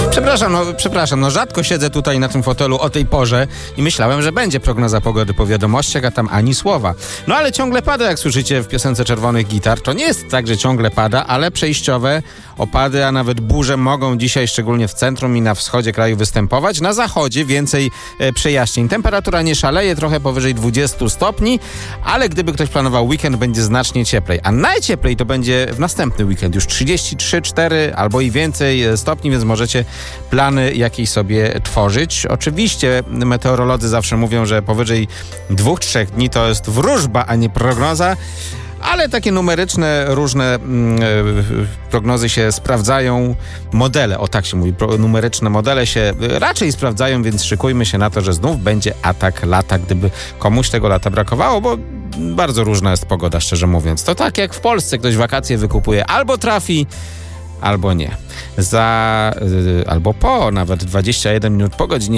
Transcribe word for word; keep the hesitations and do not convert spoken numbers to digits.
Przepraszam, no, przepraszam, no rzadko siedzę tutaj na tym fotelu o tej porze i myślałem, że będzie prognoza pogody po wiadomościach, a tam ani słowa. No ale ciągle pada, jak słyszycie w piosence Czerwonych Gitar. To nie jest tak, że ciągle pada, ale przejściowe opady, a nawet burze mogą dzisiaj, szczególnie w centrum i na wschodzie kraju występować. Na zachodzie więcej e, przejaśnień. Temperatura nie szaleje, trochę powyżej dwudziestu stopni, ale gdyby ktoś planował weekend, będzie znacznie cieplej. A najcieplej to będzie w następny weekend, już trzydzieści trzy, cztery albo i więcej stopni, więc możecie plany jakieś sobie tworzyć. Oczywiście meteorolodzy zawsze mówią, że powyżej dwóch, trzech dni to jest wróżba, a nie prognoza, ale takie numeryczne różne mm, prognozy się sprawdzają. Modele, o tak się mówi, pro, numeryczne modele się raczej sprawdzają, więc szykujmy się na to, że znów będzie atak lata, gdyby komuś tego lata brakowało, bo bardzo różna jest pogoda, szczerze mówiąc. To tak jak w Polsce ktoś wakacje wykupuje, albo trafi, albo nie. Za, yy, albo po nawet dwadzieścia jeden minut po godzinie